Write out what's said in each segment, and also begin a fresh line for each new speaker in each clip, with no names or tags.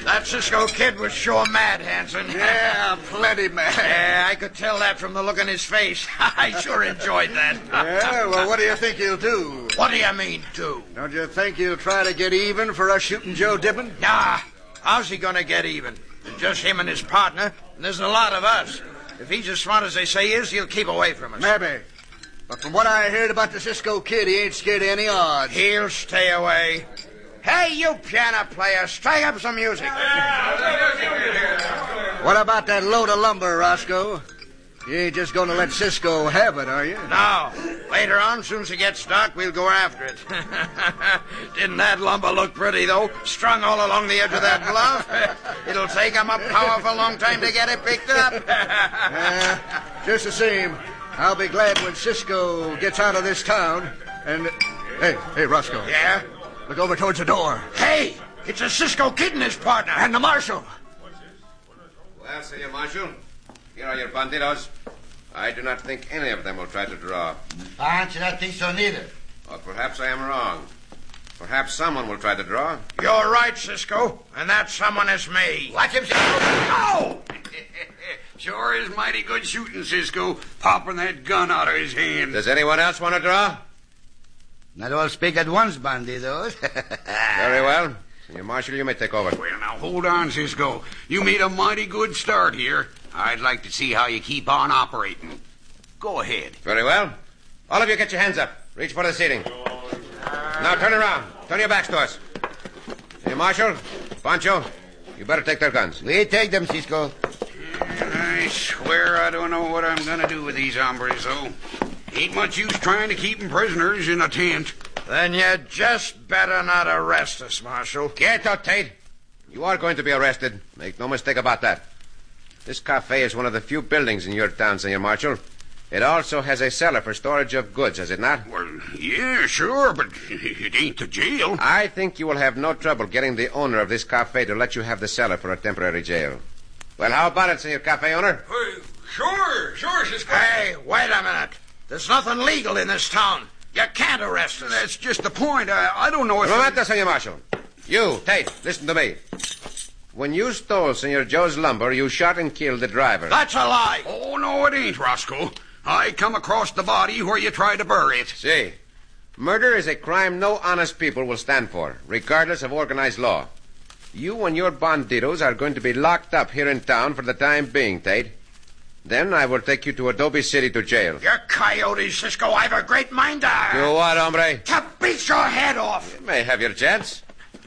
That Cisco Kid was sure mad, Hanson.
Yeah, plenty mad.
Yeah, I could tell that from the look on his face. I sure enjoyed that.
Yeah, well, what do you think he'll do?
What do you mean, do?
Don't you think he'll try to get even for us shooting Joe Dippin?
Nah, how's he gonna get even? Just him and his partner, and there's a lot of us. If he's as smart as they say he is, he'll keep away from us.
Maybe. But from what I heard about the Cisco Kid, he ain't scared of any odds.
He'll stay away. Hey, you piano player, strike up some music.
What about that load of lumber, Roscoe? You ain't just going to let Cisco have it, are you?
No. Later on, soon as it gets dark, we'll go after it. Didn't that lumber look pretty, though? Strung all along the edge of that bluff. It'll take 'em a powerful long time to get it picked up.
Just the same, I'll be glad when Cisco gets out of this town. And, hey, Roscoe.
Yeah?
Look over towards the door.
Hey, it's a Cisco Kid and his partner.
And the marshal.
Well, Senor Marshal, here are your bandidos. I do not think any of them will try to draw.
I do not think so neither.
Or perhaps I am wrong. Perhaps someone will try to draw.
You're right, Cisco. And that someone is me.
Watch him, Cisco.
Oh!
Sure is mighty good shooting, Cisco, popping that gun out of his hand.
Does anyone else want to draw?
Not all speak at once, bandidos.
Very well. Senor Marshal, you may take over.
Well, now, hold on, Cisco. You made a mighty good start here. I'd like to see how you keep on operating. Go ahead.
Very well. All of you get your hands up. Reach for the seating. Now turn around. Turn your backs to us. Senor Marshal, Pancho, you better take their guns.
We take them, Cisco.
I swear I don't know what I'm going to do with these hombres, though. Ain't much use trying to keep them prisoners in a tent.
Then you just better not arrest us, Marshal.
Quieto, Tate. You are going to be arrested. Make no mistake about that. This cafe is one of the few buildings in your town, Senor Marshal. It also has a cellar for storage of goods, has it not?
Well, yeah, sure, but it ain't the jail.
I think you will have no trouble getting the owner of this cafe to let you have the cellar for a temporary jail. Well, how about it, Senor Cafe owner?
Sure, Cisco.
Hey, wait a minute. There's nothing legal in this town. You can't arrest us.
That's just the point. I don't know if...
Un momento, Senor Marshal. You, Tate, listen to me. When you stole Senor Joe's lumber, you shot and killed the driver.
That's a lie.
Oh, no, it ain't, Roscoe. I come across the body where you tried to bury it.
See, murder is a crime no honest people will stand for, regardless of organized law. You and your bandidos are going to be locked up here in town for the time being, Tate. Then I will take you to Adobe City to jail.
You coyote, Cisco. I've a great mind to...
You what, hombre?
To beat your head off.
You may have your chance.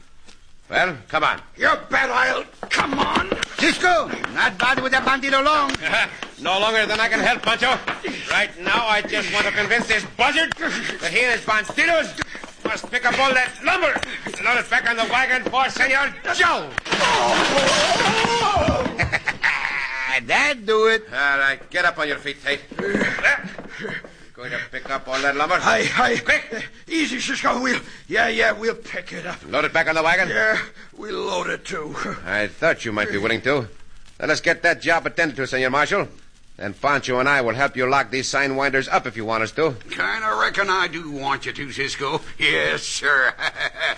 Well, come on.
You bet I'll... Come on.
Cisco, not bad with that bandido long.
No longer than I can help, Pancho. Right now, I just want to convince this buzzard that he and his bandidos must pick up all that lumber and load it back on the wagon for Senor Joe.
That do it.
All right, get up on your feet, Tate. Going to pick up all that lumber?
Hi.
Quick.
Easy, Cisco. We'll pick it up.
Load it back on the wagon?
Yeah, we'll load it, too.
I thought you might be willing to. Let us get that job attended to, Senor Marshal. Then Pancho and I will help you lock these sign winders up if you want us to.
Kind of reckon I do want you to, Cisco. Yes, sir.